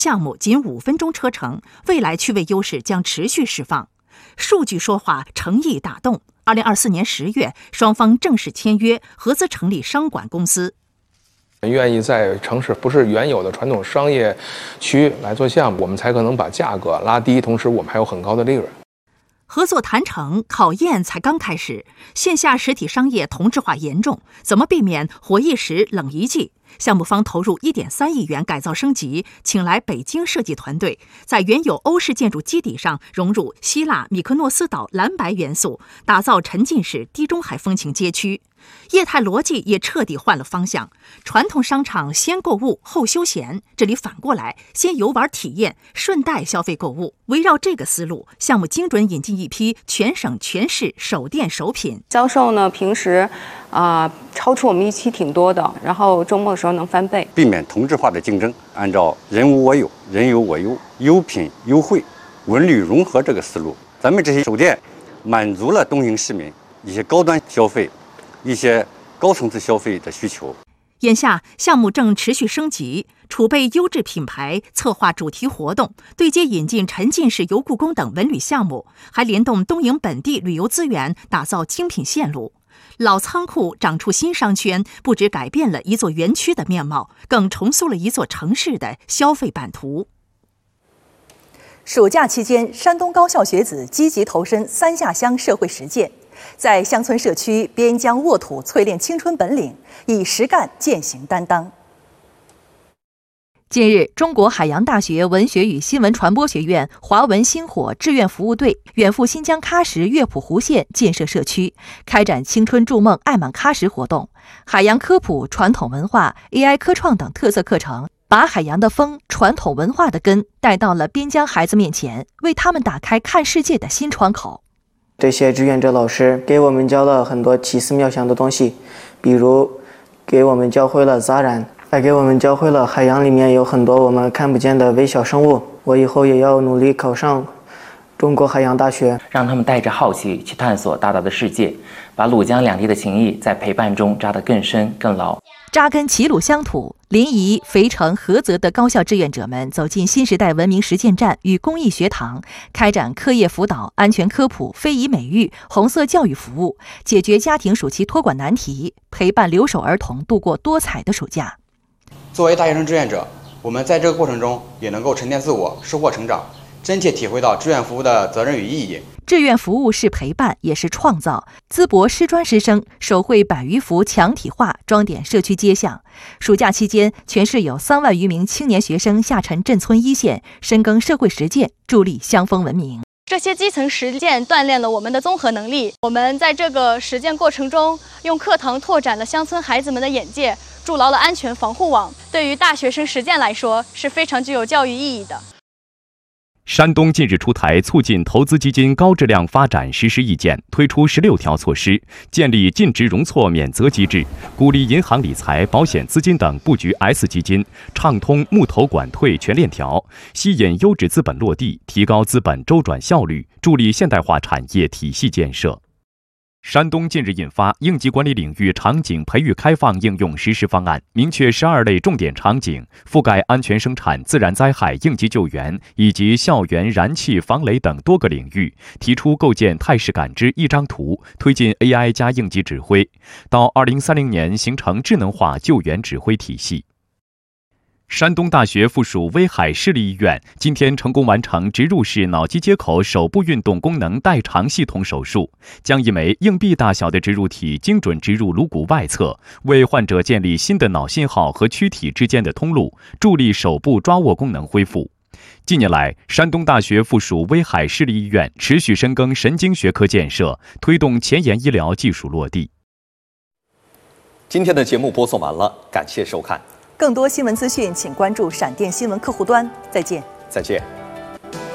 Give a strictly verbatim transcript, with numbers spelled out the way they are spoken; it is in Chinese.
项目仅五分钟车程，未来区位优势将持续释放。数据说话，诚意打动。二零二四年十月，双方正式签约，合资成立商管公司。 愿意在城市不是原有的传统商业区来做项目，我们才可能把价格拉低，同时我们还有很高的利润。 合作谈成，考验才刚开始。线下实体商业同质化严重，怎么避免火一时冷一季？项目方投入一点三亿元改造升级，请来北京设计团队，在原有欧式建筑基底上融入希腊米克诺斯岛蓝白元素，打造沉浸式地中海风情街区。业态逻辑也彻底换了方向，传统商场先购物后休闲，这里反过来先游玩体验，顺带消费购物。围绕这个思路，项目精准引进一批全省全市首店首品。 销售呢，平时啊、呃、超出我们预期挺多的，然后周末的时候能翻倍。 避免同质化的竞争，按照人无我有、人有我优、优品优惠、文旅融合这个思路，咱们这些首店满足了东营市民一些高端消费、一些高层次消费的需求。 眼下项目正持续升级，储备优质品牌，策划主题活动，对接引进沉浸式游故宫等文旅项目，还联动东营本地旅游资源，打造精品线路。老仓库长出新商圈，不只改变了一座园区的面貌，更重塑了一座城市的消费版图。 暑假期间，山东高校学子积极投身三下乡社会实践，在乡村社区边疆沃土淬炼青春本领，以实干践行担当。 近日，中国海洋大学文学与新闻传播学院华文星火志愿服务队远赴新疆喀什乐谱湖县建设社区，开展青春筑梦爱满喀什活动，海洋科普、传统文化、A I 科创等特色课程，把海洋的风、传统文化的根带到了边疆孩子面前，为他们打开看世界的新窗口。 这些志愿者老师给我们教了很多奇思妙想的东西，比如给我们教会了杂染，还给我们教会了海洋里面有很多我们看不见的微小生物。我以后也要努力考上中国海洋大学， 让他们带着好奇去探索大大的世界，把鲁江两地的情谊在陪伴中扎得更深更牢。 扎根齐鲁乡土，临沂、肥城、菏泽的高校志愿者们走进新时代文明实践站与公益学堂，开展课业辅导、安全科普、非遗美育、红色教育服务，解决家庭暑期托管难题，陪伴留守儿童度过多彩的暑假。 作为大学生志愿者，我们在这个过程中也能够沉淀自我，收获成长，真切体会到志愿服务的责任与意义。 志愿服务是陪伴，也是创造。淄博师专师生手绘百余幅墙体画，装点社区街巷。暑假期间，全市有三万余名青年学生下沉镇村一线，深耕社会实践，助力乡风文明。 这些基层实践锻炼了我们的综合能力。我们在这个实践过程中，用课堂拓展了乡村孩子们的眼界，筑牢了安全防护网。对于大学生实践来说，是非常具有教育意义的。 山东近日出台促进投资基金高质量发展实施意见，推出十六条措施，建立尽职容错免责机制，鼓励银行理财、保险资金等布局 S 基金，畅通募投管退全链条，吸引优质资本落地，提高资本周转效率，助力现代化产业体系建设。山东近日印发应急管理领域场景培育开放应用实施方案，明确十二类重点场景，覆盖安全生产、自然灾害、应急救援以及校园燃气防雷等多个领域，提出构建态势感知一张图，推进 A I 加应急指挥，到二零三零年形成智能化救援指挥体系。山东大学附属威海市立医院今天成功完成植入式脑机接口手部运动功能代偿系统手术，将一枚硬币大小的植入体精准植入颅骨外侧，为患者建立新的脑信号和躯体之间的通路，助力手部抓握功能恢复。近年来，山东大学附属威海市立医院持续深耕神经学科建设，推动前沿医疗技术落地。 今天的节目播送完了，感谢收看。 更多新闻资讯，请关注闪电新闻客户端。再见。 再见。